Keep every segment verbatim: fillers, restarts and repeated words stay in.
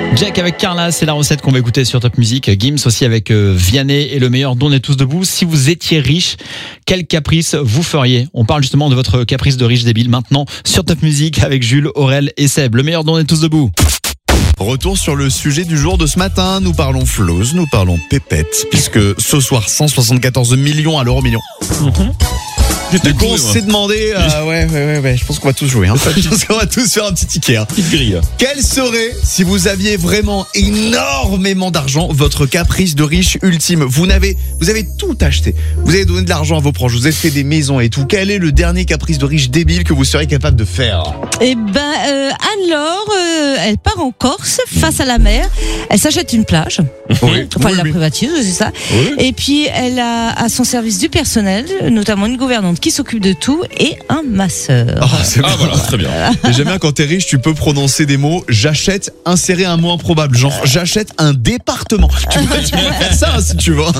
Jack avec Carla, c'est la recette qu'on va écouter sur Top Music. Gims aussi avec euh, Vianney et le meilleur dont on est tous debout. Si vous étiez riche, quel caprice vous feriez? On parle justement de votre caprice de riche débile maintenant sur Top Music avec Jules, Aurel et Seb. Le meilleur dont on est tous debout. Retour sur le sujet du jour de ce matin. Nous parlons flose, nous parlons pépette, puisque ce soir, cent soixante-quatorze millions à l'euro million. Mm-hmm. Du coup, on s'est demandé, euh, ouais, ouais, ouais, ouais, je pense qu'on va tous jouer, hein. Je pense qu'on va tous faire un petit ticket, hein. Petite grille. Quel serait, si vous aviez vraiment énormément d'argent, votre caprice de riche ultime? Vous n'avez, vous avez tout acheté. Vous avez donné de l'argent à vos proches, vous avez fait des maisons et tout. Quel est le dernier caprice de riche débile que vous seriez capable de faire? Eh ben, euh, Anne-Laure, euh, elle part en Corse, face à la mer. Elle s'achète une plage. Oui. Enfin, Oui, elle la oui. privatise, c'est ça. Oui. Et puis, elle a à son service du personnel, notamment une gouvernante qui s'occupe de tout et un masseur. Oh, c'est Ah bien. voilà, très bien. Et j'aime bien quand t'es riche, tu peux prononcer des mots. J'achète, insérer un mot improbable. Genre, j'achète un département. Tu peux, tu peux faire ça hein, si tu veux.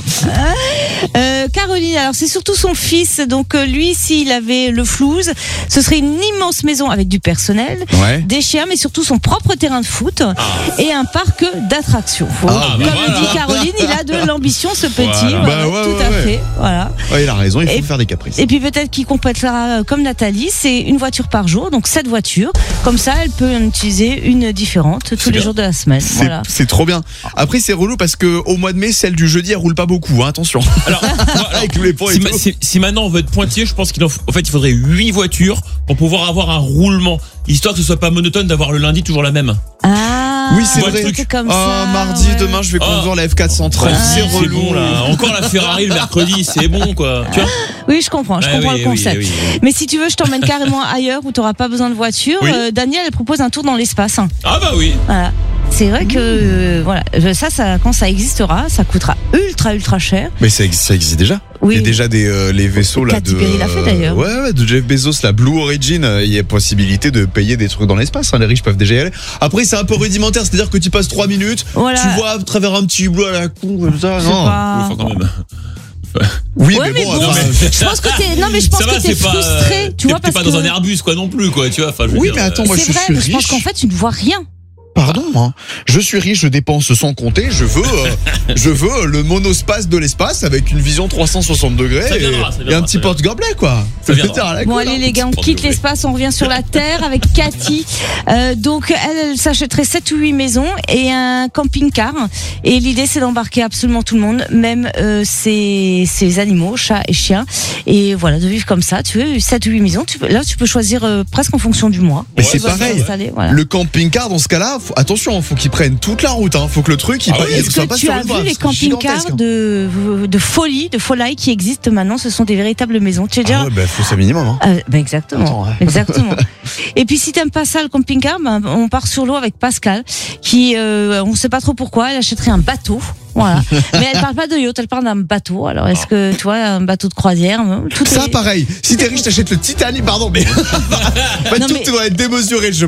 Euh, Caroline, alors c'est surtout son fils. Donc, euh, lui, s'il avait le flouze, ce serait une immense maison avec du personnel, Ouais. des chiens, mais surtout son propre terrain de foot et un parc d'attractions. Faut- Ah, Comme bah le voilà. dit Caroline, il a de l'ambition, ce petit. Voilà. Voilà, Bah ouais, tout ouais, à ouais. fait. Voilà. Ouais, il a raison, il faut Et- faire des caprices. Et puis peut-être qu'il complétera euh, comme Nathalie, c'est une voiture par jour, donc sept voitures. Comme ça, elle peut en utiliser une différente tous les bien. jours de la semaine. C'est Voilà. c'est trop bien. Après, c'est relou parce que au mois de mai, celle du jeudi, elle roule pas beaucoup. Hein, attention. Alors, moi, alors, Avec tous les points et si, tout. ma- si- si maintenant on veut être pointillé, je pense qu'il en, f- en fait, il faudrait huit voitures pour pouvoir avoir un roulement, histoire que ce soit pas monotone d'avoir le lundi toujours la même. Ah, Oui, c'est Ouais, vrai. le c'est comme Ah, ça, mardi, ouais. demain, je vais conduire Oh. la F quatre cent trente. Ah, c'est c'est relou. bon là. Encore la Ferrari le mercredi, c'est bon quoi. Tu vois Oui, je comprends, je Ah comprends oui, le concept. oui, oui, oui. Mais si tu veux, je t'emmène carrément ailleurs où tu n'auras pas besoin de voiture. Oui. Euh, Daniel, elle propose un tour dans l'espace. Ah bah oui. Voilà. C'est vrai que euh, voilà, ça, ça, quand ça existera, ça coûtera ultra, ultra cher. Mais ça existe, ça existe déjà. Oui. Il y a déjà des euh, les vaisseaux là Katy de. Perry l'a fait, d'ailleurs. Ouais, ouais, de Jeff Bezos, la Blue Origin. euh, Il y a possibilité de payer des trucs dans l'espace. Hein, les riches peuvent déjà y aller. Après, c'est un peu rudimentaire, c'est-à-dire que tu passes trois minutes, Voilà. tu vois à travers un petit hublot à la con comme ça. Je sais Non. pas. Oui, enfin, quand même. Oui, Ouais, mais bon, mais bon, enfin, Je pense que t'es, non mais je pense Ça va, que t'es c'est pas. frustré, euh, tu vois, t'es parce pas que dans un Airbus quoi non plus quoi, tu vois. Enfin, je veux Oui, dire, mais attends, euh, moi, c'est je vrai, suis mais je pense riche. qu'en fait tu ne vois rien. Pardon, hein. Je suis riche, je dépense sans compter. Je veux, euh, je veux le monospace de l'espace avec une vision trois cent soixante degrés Ça et, viendra, ça et viendra, un ça petit viendra. porte-gobelet quoi. Ça viendra. Dire à la Bon cool, allez hein. les gars, on Petit quitte porte-gobelet. l'espace, on revient sur la Terre avec Cathy. Euh, donc elle, elle s'achèterait sept ou huit maisons et un camping-car. Et l'idée c'est d'embarquer absolument tout le monde, même euh, ses, ses animaux, chats et chiens. Et voilà, de vivre comme ça. Tu veux sept ou huit maisons, tu peux, là tu peux choisir euh, presque en fonction du mois. Mais Ouais, c'est Tu vas pareil. t'installer, voilà. Le camping-car dans ce cas-là, faut- attention, faut qu'il prenne toute la route. Hein. Faut que le truc, il, Ah pa- oui, il Est-ce soit que pas tu sur as le toit, vu les parce que c'est camping-cars gigantesque, hein. de, de folie, de folie qui existent maintenant? Ce sont des véritables maisons. Tu es déjà Ah ouais, bah, faut ça minimum. Hein. Euh, ben exactement, Attends, ouais. exactement. Et puis si t'aimes pas ça le camping-car, ben, on part sur l'eau avec Pascal, qui euh, on sait pas trop pourquoi, elle achèterait un bateau, voilà. Mais elle parle pas de yacht, elle parle d'un bateau. Alors est-ce que tu vois un bateau de croisière, tout Ça, est- pareil. Si t'es riche, t'achètes le Titanic, pardon, mais, bah, Non, tout mais- doit être démesuré, je